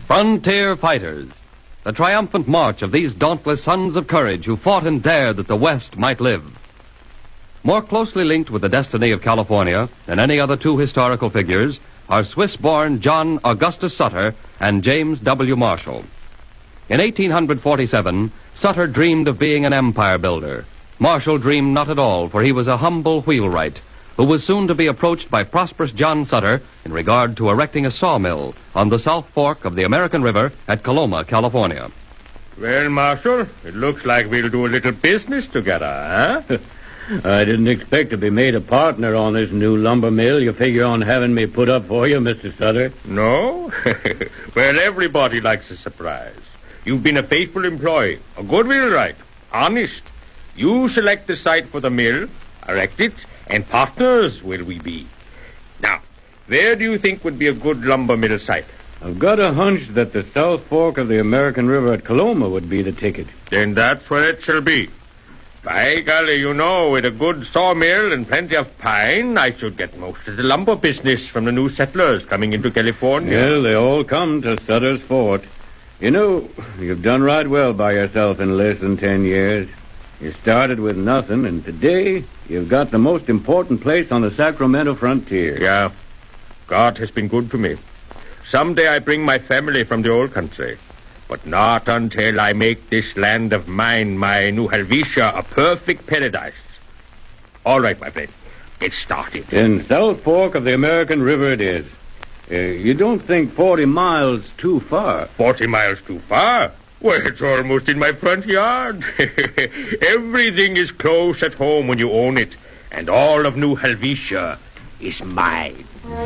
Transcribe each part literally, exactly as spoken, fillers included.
Frontier Fighters. The triumphant march of these dauntless sons of courage who fought and dared that the West might live. More closely linked with the destiny of California than any other two historical figures are Swiss-born John Augustus Sutter and James W. Marshall. In eighteen forty-seven, Sutter dreamed of being an empire builder. Marshall dreamed not at all, for he was a humble wheelwright who was soon to be approached by prosperous John Sutter in regard to erecting a sawmill on the South Fork of the American River at Coloma, California. Well, Marshall, it looks like we'll do a little business together, huh? I didn't expect to be made a partner on this new lumber mill. You figure on having me put up for you, Mister Sutter? No? Well, everybody likes a surprise. You've been a faithful employee, a good wheelwright, honest. You select the site for the mill, erect it, and partners will we be. Now, where do you think would be a good lumber mill site? I've got a hunch that the South Fork of the American River at Coloma would be the ticket. Then that's where it shall be. By golly, you know, with a good sawmill and plenty of pine, I should get most of the lumber business from the new settlers coming into California. Well, they all come to Sutter's Fort. You know, you've done right well by yourself in less than ten years. You started with nothing, and today you've got the most important place on the Sacramento frontier. Yeah, God has been good to me. Someday I bring my family from the old country. But not until I make this land of mine, my New Helvetia, a perfect paradise. All right, my friend, get started. In South Fork of the American River it is. Uh, you don't think forty miles too far? Forty miles too far? Well, it's almost in my front yard. Everything is close at home when you own it. And all of New Helvetia is mine.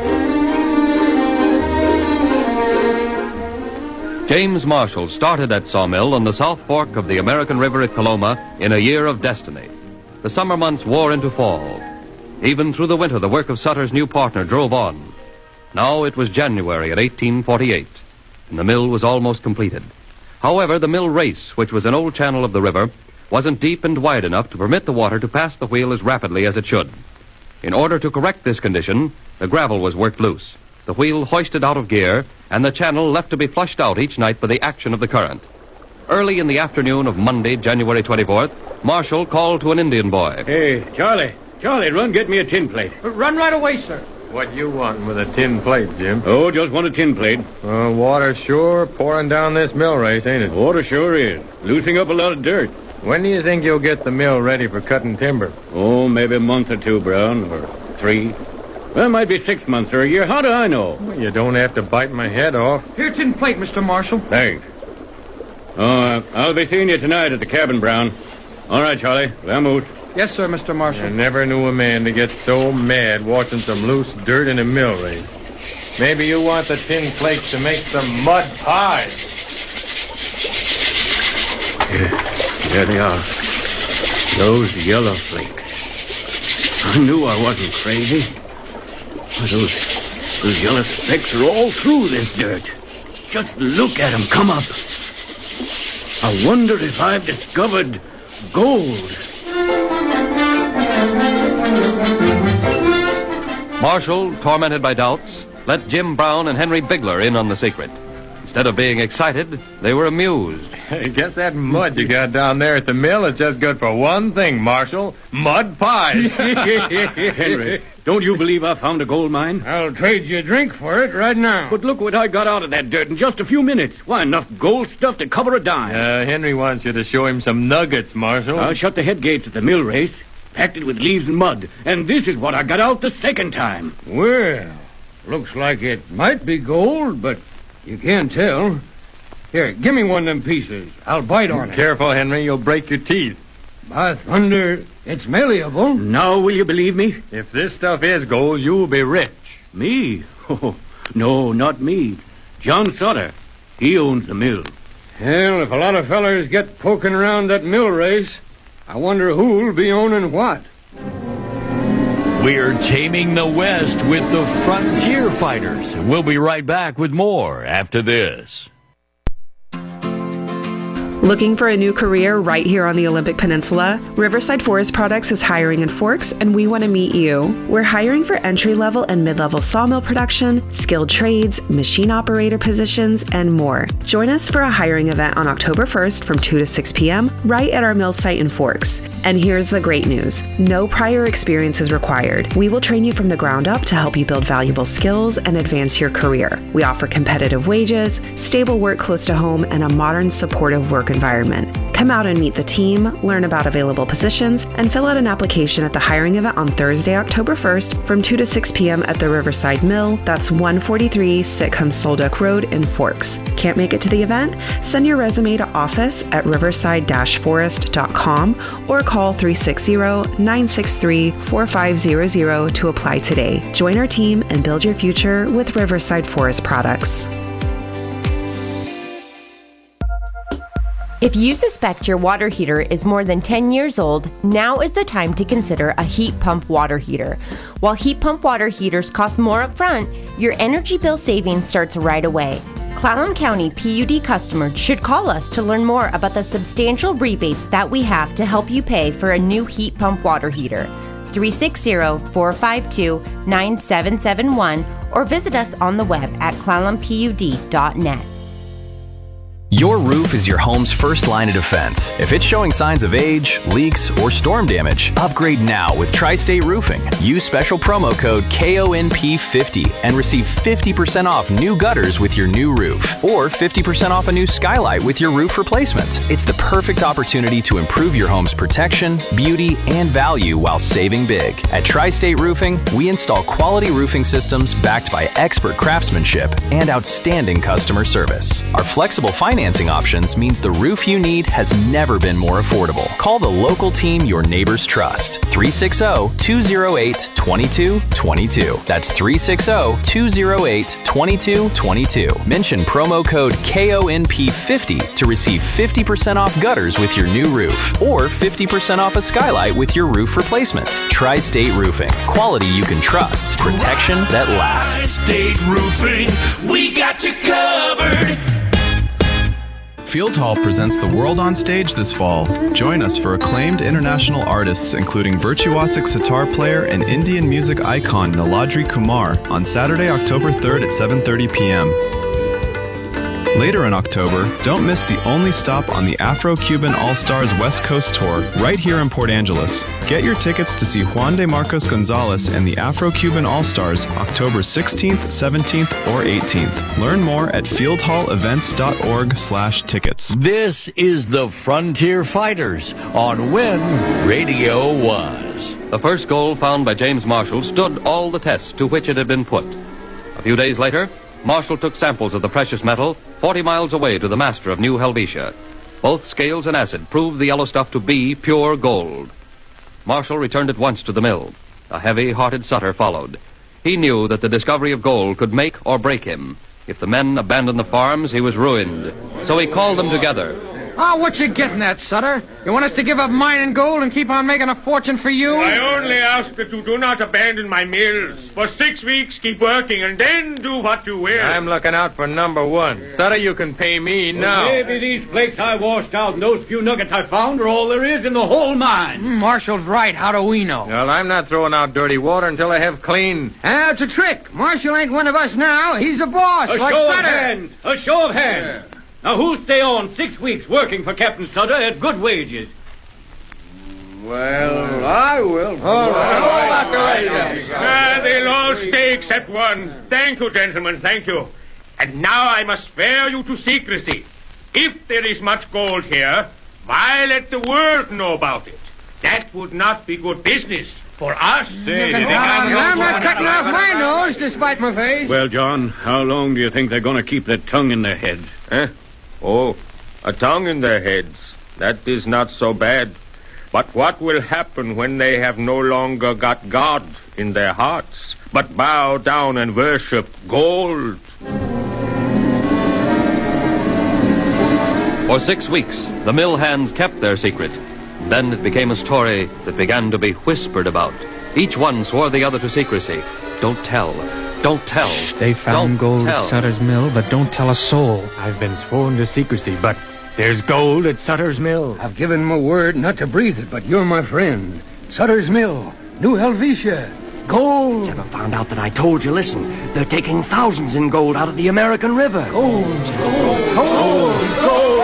James Marshall started that sawmill on the South Fork of the American River at Coloma in a year of destiny. The summer months wore into fall. Even through the winter, the work of Sutter's new partner drove on. Now it was January in eighteen forty-eight, and the mill was almost completed. However, the mill race, which was an old channel of the river, wasn't deep and wide enough to permit the water to pass the wheel as rapidly as it should. In order to correct this condition, the gravel was worked loose, the wheel hoisted out of gear, and the channel left to be flushed out each night by the action of the current. Early in the afternoon of Monday, January twenty-fourth, Marshall called to an Indian boy. Hey, Charlie, Charlie, run get me a tin plate. Run right away, sir. What you want with a tin plate, Jim? Oh, just want a tin plate. Uh, water sure pouring down this mill race, ain't it? Water sure is. Loosening up a lot of dirt. When do you think you'll get the mill ready for cutting timber? Oh, maybe a month or two, Brown, or three. Well, it might be six months or a year. How do I know? Well, you don't have to bite my head off. Here, tin plate, Mister Marshall. Thanks. Oh, uh, I'll be seeing you tonight at the cabin, Brown. All right, Charlie. Vamoose. Yes, sir, Mister Marshall. I never knew a man to get so mad watching some loose dirt in a mill race. Maybe you want the tin plates to make some mud pies. Yeah, there they are. Those yellow flakes. I knew I wasn't crazy. Those, those yellow specks are all through this dirt. Just look at them come up. I wonder if I've discovered gold. Marshall, tormented by doubts, let Jim Brown and Henry Bigler in on the secret. Instead of being excited, they were amused. I guess that mud you got down there at the mill is just good for one thing, Marshall. Mud pies. Henry, don't you believe I found a gold mine? I'll trade you a drink for it right now. But look what I got out of that dirt in just a few minutes. Why, enough gold stuff to cover a dime. Uh, Henry wants you to show him some nuggets, Marshall. I'll shut the head gates at the mill race, packed it with leaves and mud, and this is what I got out the second time. Well, looks like it might be gold, but you can't tell. Here, give me one of them pieces. I'll bite on it. Careful, Henry. You'll break your teeth. By thunder, it's malleable. Now will you believe me? If this stuff is gold, you'll be rich. Me? Oh, no, not me. John Sutter. He owns the mill. Well, if a lot of fellers get poking around that mill race, I wonder who'll be owning what. We're taming the West with the Frontier Fighters. We'll be right back with more after this. Looking for a new career right here on the Olympic Peninsula? Riverside Forest Products is hiring in Forks, and we want to meet you. We're hiring for entry-level and mid-level sawmill production, skilled trades, machine operator positions, and more. Join us for a hiring event on October first from two to six p.m. right at our mill site in Forks. And here's the great news. No prior experience is required. We will train you from the ground up to help you build valuable skills and advance your career. We offer competitive wages, stable work close to home, and a modern, supportive work environment. Come out and meet the team, learn about available positions, and fill out an application at the hiring event on Thursday, October first from two to six p.m. at the Riverside Mill. That's one forty-three Sitcom Solduck Road in Forks. Can't make it to the event? Send your resume to office at riverside dash forest dot com or call three six zero, nine six three, four five zero zero to apply today. Join our team and build your future with Riverside Forest Products. If you suspect your water heater is more than ten years old, now is the time to consider a heat pump water heater. While heat pump water heaters cost more up front, your energy bill savings starts right away. Clallam County P U D customers should call us to learn more about the substantial rebates that we have to help you pay for a new heat pump water heater. three six zero, four five two, nine seven seven one or visit us on the web at clallam pud dot net. Your roof is your home's first line of defense. If it's showing signs of age, leaks, or storm damage, upgrade now with Tri-State Roofing. Use special promo code K O N P fifty and receive fifty percent off new gutters with your new roof, or fifty percent off a new skylight with your roof replacement. It's the perfect opportunity to improve your home's protection, beauty, and value while saving big. At Tri-State Roofing, we install quality roofing systems backed by expert craftsmanship and outstanding customer service. Our flexible financing Financing options means the roof you need has never been more affordable. Call the local team your neighbors trust. three six zero, two zero eight, two two two two. That's three six zero, two zero eight, two two two two. Mention promo code K O N P fifty to receive fifty percent off gutters with your new roof, or fifty percent off a skylight with your roof replacement. Tri-State Roofing. Quality you can trust. Protection that lasts. Tri-State Roofing. We got you covered. Field Hall presents The World on Stage this fall. Join us for acclaimed international artists including virtuosic sitar player and Indian music icon Niladri Kumar on Saturday, October third at seven thirty p.m. Later in October, don't miss the only stop on the Afro-Cuban All-Stars West Coast Tour right here in Port Angeles. Get your tickets to see Juan de Marcos Gonzalez and the Afro-Cuban All-Stars October sixteenth, seventeenth, or eighteenth. Learn more at fieldhallevents.org slash tickets. This is the Frontier Fighters on When Radio Was. The first gold found by James Marshall stood all the tests to which it had been put. A few days later, Marshall took samples of the precious metal forty miles away to the master of New Helvetia. Both scales and acid proved the yellow stuff to be pure gold. Marshall returned at once to the mill. A heavy-hearted Sutter followed. He knew that the discovery of gold could make or break him. If the men abandoned the farms, he was ruined. So he called them together. Oh, what you getting at, Sutter? You want us to give up mining gold and keep on making a fortune for you? I only ask that you do not abandon my mills. For six weeks, keep working, and then do what you will. I'm looking out for number one. Sutter, you can pay me now. Well, maybe these flakes I washed out and those few nuggets I found are all there is in the whole mine. Mm, Marshall's right. How do we know? Well, I'm not throwing out dirty water until I have clean. Ah, it's a trick. Marshall ain't one of us now. He's a boss, A like show of Sutter. hands. A show of hands. Yeah. Now, who'll stay on six weeks working for Captain Sutter at good wages? Well, I will. All right. All right. Ah, they'll all stay except one. Thank you, gentlemen, thank you. And now I must swear you to secrecy. If there is much gold here, why let the world know about it? That would not be good business for us. Say, I'm, I'm not cutting off my nose despite my face. Well, John, how long do you think they're going to keep that tongue in their head? Eh? Oh, a tongue in their heads. That is not so bad. But what will happen when they have no longer got God in their hearts, but bow down and worship gold? For six weeks, the mill hands kept their secret. Then it became a story that began to be whispered about. Each one swore the other to secrecy. Don't tell. Don't tell. They found Don't gold tell. at Sutter's Mill, but don't tell a soul. I've been sworn to secrecy, but There's gold at Sutter's Mill. I've given my word not to breathe it, but you're my friend. Sutter's Mill, New Helvetia, gold. Never found out that I told you. Listen, they're taking thousands in gold out of the American River. Gold, gold, gold, gold, gold.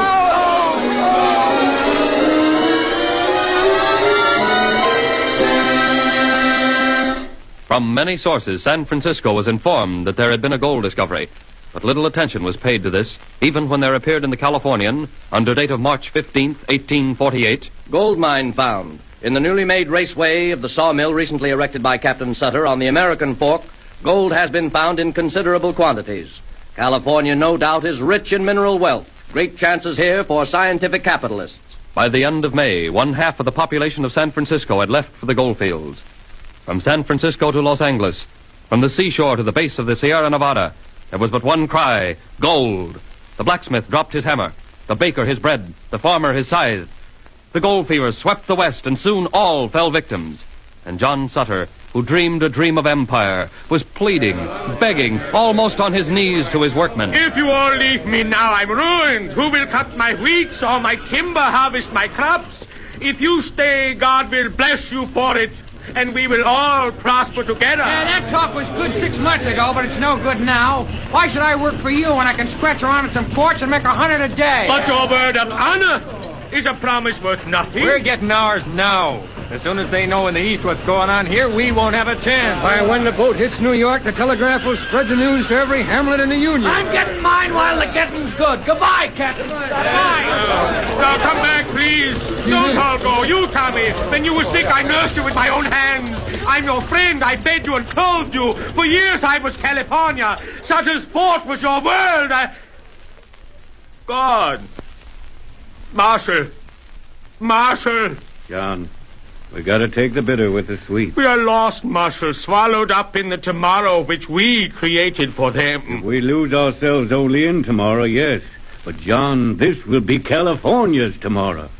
From many sources, San Francisco was informed that there had been a gold discovery, but little attention was paid to this, even when there appeared in the Californian, under date of March fifteenth, eighteen forty-eight, gold mine found in the newly made raceway of the sawmill recently erected by Captain Sutter on the American Fork. Gold has been found in considerable quantities. California, no doubt, is rich in mineral wealth. Great chances here for scientific capitalists. By the end of May, one half of the population of San Francisco had left for the gold fields. From San Francisco to Los Angeles, from the seashore to the base of the Sierra Nevada, there was but one cry, gold. The blacksmith dropped his hammer, the baker his bread, the farmer his scythe. The gold fever swept the West, and soon all fell victims. And John Sutter, who dreamed a dream of empire, was pleading, begging, almost on his knees to his workmen. If you all leave me now, I'm ruined. Who will cut my wheat, sow my timber, harvest my crops? If you stay, God will bless you for it, and we will all prosper together. Yeah, that talk was good six months ago, but it's no good now. Why should I work for you when I can scratch around at some ports and make a hundred a day? But your word of honor is a promise worth nothing. We're getting ours now. As soon as they know in the East what's going on here, we won't have a chance. Why, when the boat hits New York, the telegraph will spread the news to every hamlet in the Union. I'm getting mine while the getting's good. Goodbye, Captain. Goodbye. Uh, now, come back, please. Don't all go. You, Tommy. When you were sick, I nursed you with my own hands. I'm your friend. I fed you and clothed you. For years, I was California. Sutter's Fort was your world. I... God. Marshal. Marshal. John, we gotta take the bitter with the sweet. We are lost, Marshal, swallowed up in the tomorrow which we created for them. If we lose ourselves only in tomorrow, yes. But, John, this will be California's tomorrow.